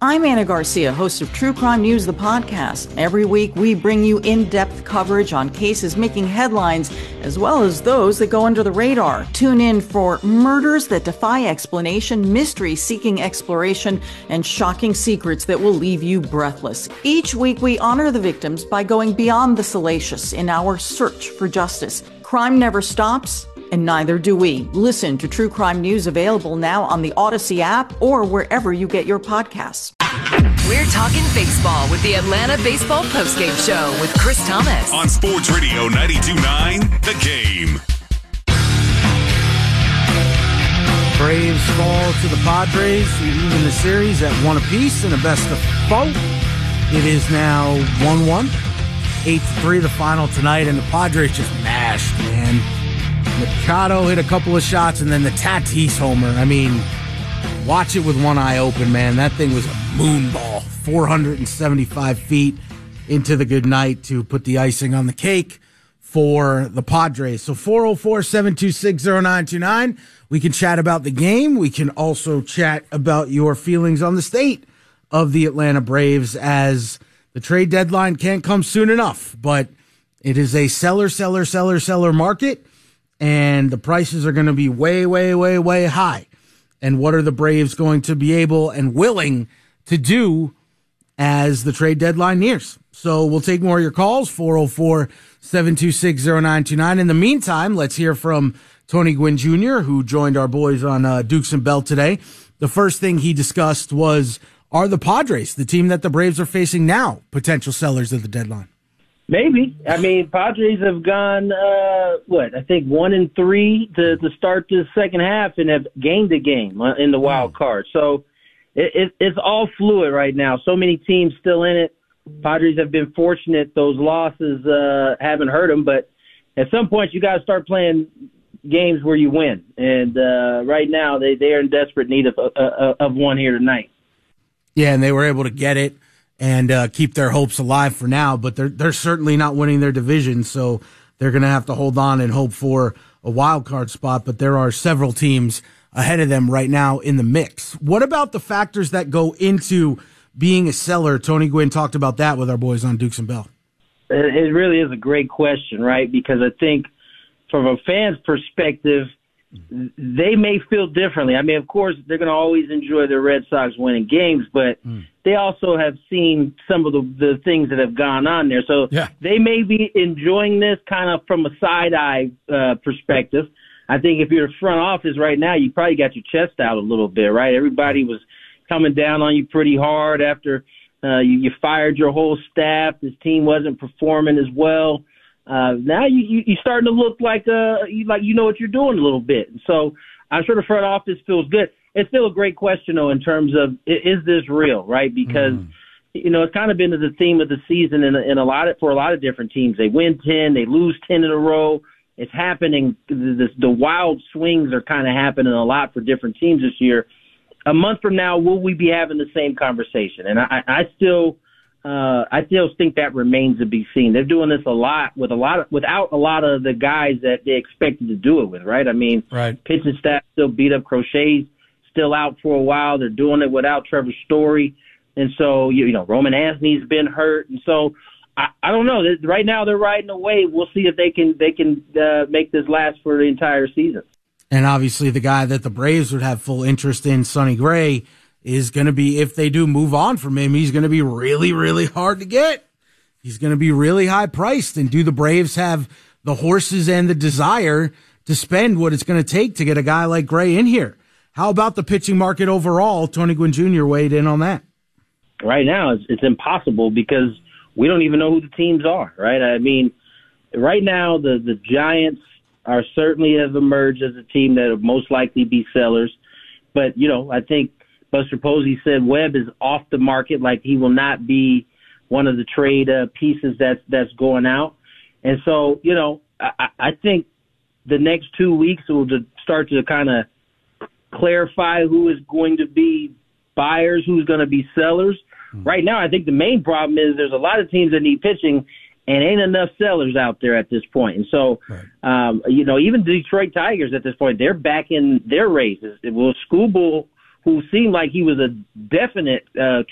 I'm Anna Garcia, host of True Crime News, the podcast. Every week, we bring you in-depth coverage on cases making headlines, as well as those that go under the radar. Tune in for murders that defy explanation, mysteries seeking exploration, and shocking secrets that will leave you breathless. Each week, we honor the victims by going beyond the salacious in our search for justice. Crime never stops, and neither do we. Listen to True Crime News, available now on the Odyssey app or wherever you get your podcasts. We're talking baseball with the Atlanta Baseball Postgame Show with Chris Thomas. On Sports Radio 92.9, The Game. Braves fall to the Padres, even the series at 1 apiece in a best of 4. It is now 1-1. 8-3 the final tonight, and the Padres just mashed, man. Machado hit a couple of shots, and then the Tatis homer. I mean, watch it with one eye open, man. That thing was a moon ball, 475 feet into the good night to put the icing on the cake for the Padres. So 404-726-0929. We can chat about the game. We can also chat about your feelings on the state of the Atlanta Braves, as the trade deadline can't come soon enough. But it is a seller market, and the prices are going to be way, way, way, way high. And what are the Braves going to be able and willing to do as the trade deadline nears? So we'll take more of your calls, 404-726-0929. In the meantime, let's hear from Tony Gwynn Jr., who joined our boys on Dukes and Bell today. The first thing he discussed was, are the Padres, the team that the Braves are facing now, potential sellers at the deadline? Maybe. I mean, Padres have gone, I think 1-3 to start the second half, and have gained a game in the wild card. So it's all fluid right now. So many teams still in it. Padres have been fortunate. Those losses haven't hurt them, but at some point you got to start playing games where you win. And right now they are in desperate need of one here tonight. Yeah, and they were able to get it and keep their hopes alive for now, but they're certainly not winning their division, so they're going to have to hold on and hope for a wild card spot, but there are several teams ahead of them right now in the mix. What about the factors that go into being a seller? Tony Gwynn talked about that with our boys on Dukes and Bell. It really is a great question, right? Because I think from a fan's perspective, they may feel differently. I mean, of course, they're going to always enjoy their Red Sox winning games, but they also have seen some of the things that have gone on there. So they may be enjoying this kind of from a side-eye perspective. I think if you're a front office right now, you probably got your chest out a little bit, right? Everybody was coming down on you pretty hard after you fired your whole staff. This team wasn't performing as well. Now you're starting to look like you know what you're doing a little bit. So I'm sure the front office feels good. It's still a great question, though, in terms of, is this real, right? Because, it's kind of been the theme of the season for a lot of different teams. They win 10, they lose 10 in a row. It's happening. The wild swings are kind of happening a lot for different teams this year. A month from now, will we be having the same conversation? And I still think that remains to be seen. They're doing this a lot without a lot of the guys that they expected to do it with, right? I mean, pitching staff still beat up. Crochet's still out for a while. They're doing it without Trevor Story. And so, Roman Anthony's been hurt. And so I don't know. Right now they're riding a wave. We'll see if they can make this last for the entire season. And obviously the guy that the Braves would have full interest in, Sonny Gray, is going to be, if they do move on from him, he's going to be really, really hard to get. He's going to be really high priced. And do the Braves have the horses and the desire to spend what it's going to take to get a guy like Gray in here? How about the pitching market overall? Tony Gwynn Jr. weighed in on that. Right now, it's impossible because we don't even know who the teams are, right? I mean, right now, the Giants are certainly have emerged as a team that will most likely be sellers. But, I think Buster Posey said Webb is off the market, like he will not be one of the trade pieces that's going out. And so, I think the next 2 weeks will start to kind of clarify who is going to be buyers, who's going to be sellers. Right now, I think the main problem is there's a lot of teams that need pitching and ain't enough sellers out there at this point. And so, even the Detroit Tigers at this point, they're back in their races. It was Skubal, who seemed like he was a definite